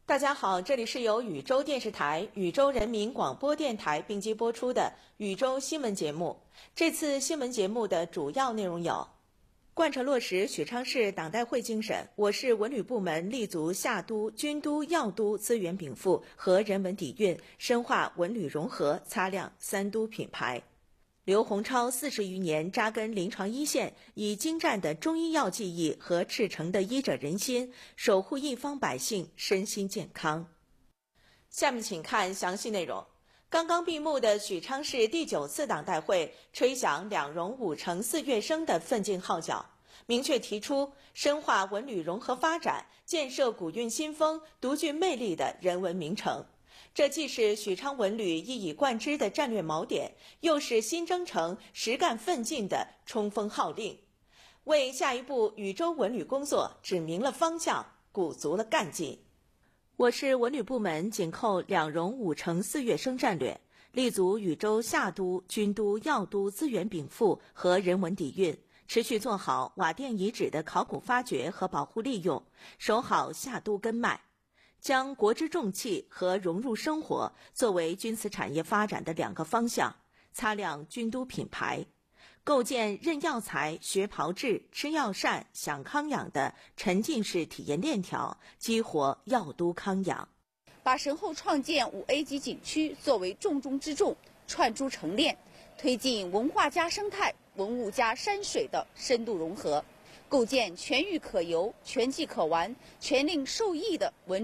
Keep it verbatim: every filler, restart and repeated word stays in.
大家好，这里是由禹州电视台、禹州人民广播电台并机播出的禹州新闻节目。这次新闻节目的主要内容有：贯彻落实许昌市党代会精神，我市文旅部门立足夏都、军都、药都资源禀赋和人文底蕴，深化文旅融合，擦亮三都品牌。刘洪超四十余年扎根临床一线，以精湛的中医药技艺和赤诚的医者仁心，守护一方百姓身心健康。下面请看详细内容。刚刚闭幕的许昌市第九次党代会吹响两融五成四乐声的奋进号角，明确提出深化文旅融合发展，建设古韵新风、独具魅力的人文名城。这既是许昌文旅一以贯之的战略锚点，又是新征程实干奋进的冲锋号令，为下一步禹州文旅工作指明了方向，鼓足了干劲。我市文旅部门紧扣两融五成四乐声战略，立足禹州夏都、军都、药都资源禀赋和人文底蕴，持续做好瓦店遗址的考古发掘和保护利用，守好夏都根脉，将国之重器和融入生活作为军瓷产业发展的两个方向，擦亮军都品牌，构建认药材、学炮制、吃药膳、享康养的沉浸式体验链条，激活药都康养。 把神后创建五 A 级景区作为重中之重，串珠成链，推进文化加生态、文物加山水的深度融合，构建全域可游、全季可玩、全令受益的文